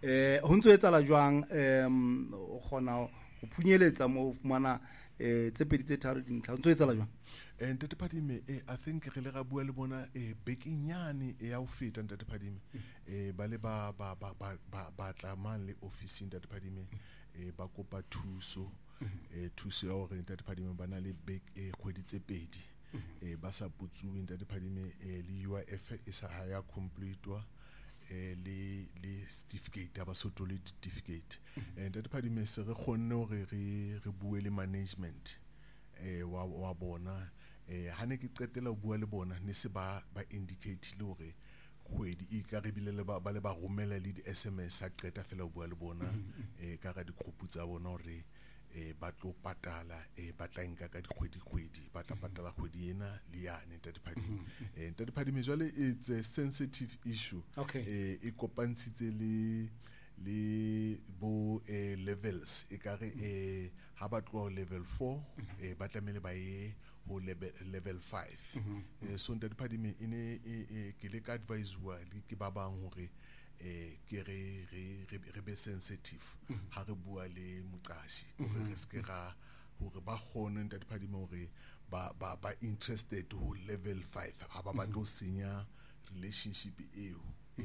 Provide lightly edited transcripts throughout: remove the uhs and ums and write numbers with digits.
ho ntso etsala jwang o kgona ho phunyeletsa mo o fumana tse pedi tse tharo dintlha ho ntso etsala jwang Ntate Phadime, I think re le ga bua le bona bekinyane ya ho feta Ntate Phadime ba le ba tla man le office Ntate Phadime ba kopa thuso thuso ya hore Ntate Phadime ba na le kgwedi tse pedi ba sa putsuwe Ntate Phadime le UIF e sa ya completewa le certificate ba soto le certificate Ntate Phadime se re kgonne hore re bue le management wa bona ha ne ke qetela ho bua le bona ne se ba indicate le hore kgwedi e ka re bile le ba romela le di SMS a qeta fela ho bua le bona ka ga dikgopu tsa bona hore ba tlo patala ba tla nka ka dikgwedi ba tla patala kgwedi ena le yane Ntate Phadime Ntate Phadime jwale it's a sensitive issue e kopantshitse le bo levels e ka re ha ba tlo level 4 ba tlamele ba ye ho level 5 so Ntate Phadime ine ke le ka advise wa ke ba bang hore ke re be sensitive ha re bua le moqashi hore re ske ra hore ba kgone Ntate Phadime hore ba interested ho level 5 ha ba tlo senya relationship eo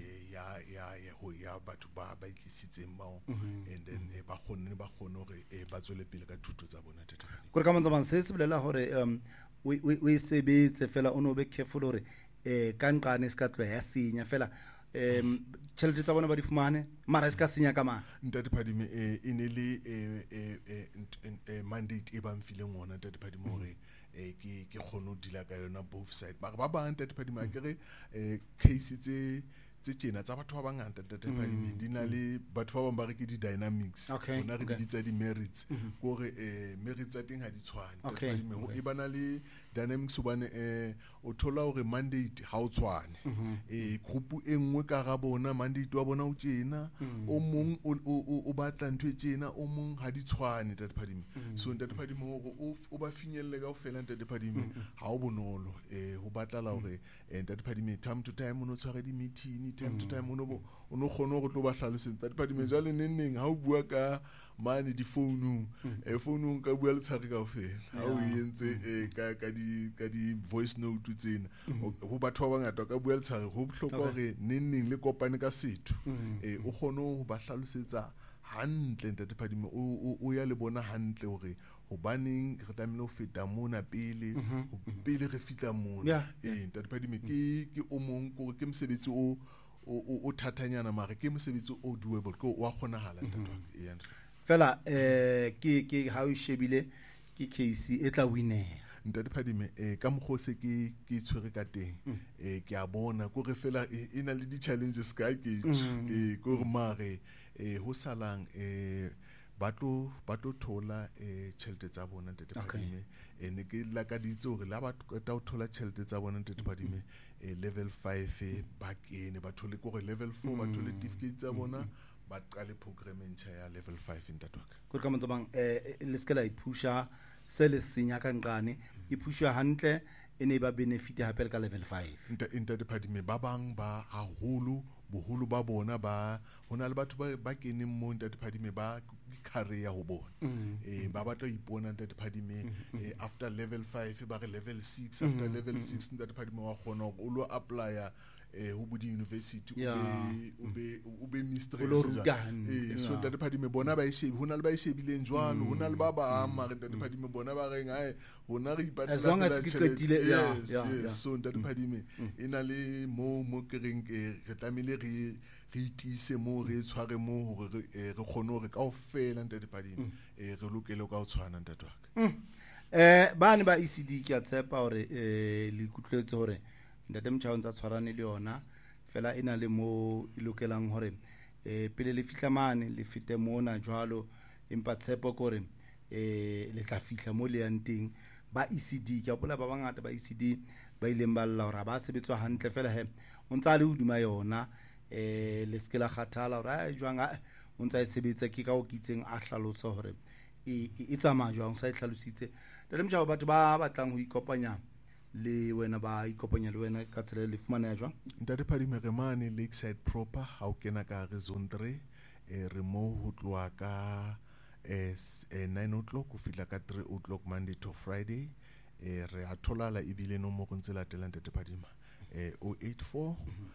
ya batho ba itlisitseng bao and then ba kgonne hore ba tswele pele ka thuto tsa bona Ntate Phadime gore ka mantswe se se bolela hore we sebetse fela o no be careful hore ka nqane se ka tlo ya senya fela tšhelete tsa bona ba di fumane mara se ka senya ka mang Ntate Phadime e ne le mandate e ba mfileng ona Ntate Phadime hore ke kgone ho dila ka yona both side ba bang Ntate Phadime a kere case tse tjena tsa batho ba bangata Ntate Phadime di na le batho ba bang ba re ke di dynamics bona re di bitsa di merits gore merits tsa teng ha di tshwane Ntate Phadime ho e bana le dynamics hobane o thola hore mandate ha o tshwane group e nngwe ka ga bona mandate wa bona o tjena o mong o batla ntwe tjena o mong ha di tshwane Ntate Phadime so Ntate Phadime hore o ba finyelle ka ofela Ntate Phadime ha o bonolo ho batla hore Ntate Phadime time to time o no tshware di meeting time to time o no kgone go tlo ba hlalosetsa Ntate Phadime jwale neng ha o bua ka mane di phone phone ka bua le tshare ka ofela ha o entse ka di voice note tsena ho batho ba bangata ka bua le tshare ho bohlokwa hore neng le kopane ka setho o kgone ho ba hlalosetsa hantle Ntate Phadime o ya le bona hantle hore hobaneng re tlamehile ho feta mona pele re fitla mona Ntate Phadime ke o mong ke mosebetsi o thatanyana mara ke mosebetsi o doable ke wa kgonahala Ntate fela ke ha o shebile ke case e tla wineha Ntate Phadime ka mokgose ke tshwere ka teng ke a bona go re fela e na le di challenges ka ke go mare ho salang ba tlo thola tšhelete tsa bona Ntate Phadime ne ke la ka ditse hore la ba ta ho thola tšhelete tsa bona Ntate Phadime level 5 ba kene ba thole gore level 4 ba thole certificate tsa bona ba qale program entšha ya level 5 Ntate wa ka go ka motsa bang le skela e pusha se le senya ka nqane e pusha hantle e ne ba benefit hape ka level 5 Ntate Phadime ba bang ba haholo boholo ba bona ba hona le batho ba keneng mo Ntate Phadime ba career ho bona ba batla ipona Ntate Phadime after level 5 ba re level 6 after level 6 Ntate Phadime wa khona o lo applya ho budi university o be mistress so Ntate Phadime bona ba ishebi hona le ba ishebileng jwalo hona le ba ba mare Ntate Phadime bona ba reng hae hona re ipatela so Ntate Phadime ina le mo kereng ke re tlamile re itise mo re tshware mo hore re kgone hore kaofela Ntate Phadime re lokele ka o tshwana Ntate wa ka bane ba ECD ke a tshepa hore le kutletse hore Ntate Mtshao ntsa tshwarane le yona fela ina le mo ilokelang hore pele le fitla mane le fite mona jwalo empa tshepo gore le tla fitla mo le yanteng ba ECD ke apola ba bangata ba ECD ba ileng ba lla hore ba sebetswa hantle fela o ntsa le hodima yona le skela khathala hore jwang o ntsa e sebetsa ke ka o kitseng a hlalotsa hore e tsamaya jwang sa e hlalositse Ntate Mtshao batho ba batlang ho ikopanya le wena ba ikopanya le wena ka tsela le fumana jwang? Ntate Phadime re mane Lakeside proper ha o kena ka re zone 3 re mo ho tloa ka 9 o'clock ho fihla ka 3 o'clock Monday to Friday. Re a tholala ebile no mo go ntse latelang Ntate Phadime 084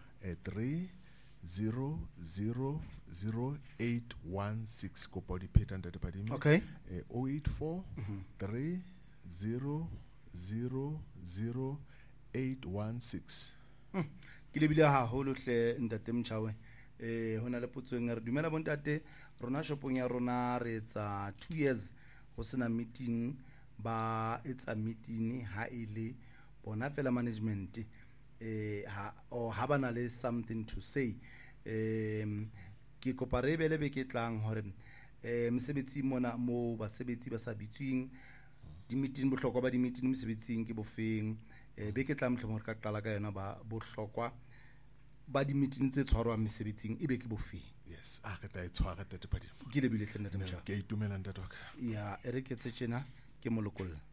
3000816 kopa di pheta Ntate Phadime. Okay. 084 3000816. Ke lebile haholo hle Ntate Mchawe. Hona le potsong re dumela bontate rona shopong ya rona re etsa 2 years ho sena meeting ba etsa meeting ha ile bona fela management ha bana le something to say. Ke kopa re bele be ke tlang hore mosebetsi mona mo basebetsi ba sa bitswing di meeting bohlokwa ba di meeting mosebetsing ke bofeng be ke tla mohlomong re ka qala ka yona ba bohlokwa ba di meeting tse tshwarwang mesebetsing ebe ke bofeng. Yes re tla itshwara Ntate Phadime. Ke lebile hle Ntate Mchawe. Ke itumela ntate wa ka. Ya re ke tse tjena ke molokolla.